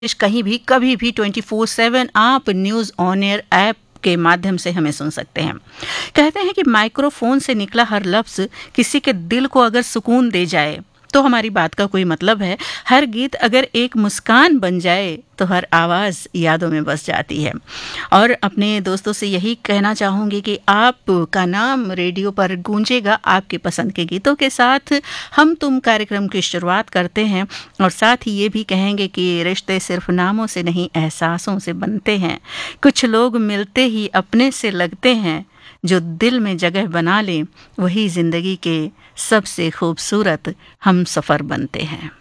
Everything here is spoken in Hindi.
कहीं भी कभी भी 24/7 आप न्यूज़ ऑन एयर ऐप के माध्यम से हमें सुन सकते हैं। कहते हैं कि माइक्रोफोन से निकला हर लफ्ज़ किसी के दिल को अगर सुकून दे जाए तो हमारी बात का कोई मतलब है। हर गीत अगर एक मुस्कान बन जाए तो हर आवाज़ यादों में बस जाती है। और अपने दोस्तों से यही कहना चाहूँगी कि आपका नाम रेडियो पर गूंजेगा आपके पसंद के गीतों के साथ। हम तुम कार्यक्रम की शुरुआत करते हैं और साथ ही ये भी कहेंगे कि रिश्ते सिर्फ नामों से नहीं एहसासों से बनते हैं। कुछ लोग मिलते ही अपने से लगते हैं, जो दिल में जगह बना लें वही ज़िंदगी के सबसे खूबसूरत हम सफ़र बनते हैं।